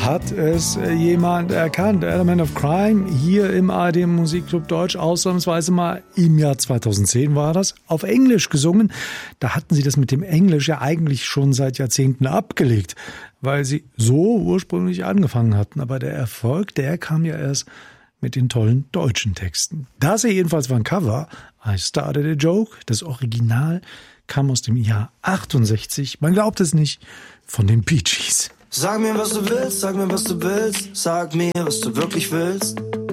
hat es jemand erkannt. Element of Crime hier im ARD Musikclub Deutsch, ausnahmsweise mal im Jahr 2010 war das, auf Englisch gesungen. Da hatten sie das mit dem Englisch ja eigentlich schon seit Jahrzehnten abgelegt, weil sie so ursprünglich angefangen hatten. Aber der Erfolg, der kam ja erst mit den tollen deutschen Texten. Das hier jedenfalls war ein Cover, I Started a Joke. Das Original kam aus dem Jahr 68, man glaubt es nicht, von den Bee Gees. Sag mir, was du willst, sag mir, was du willst, sag mir, was du wirklich willst.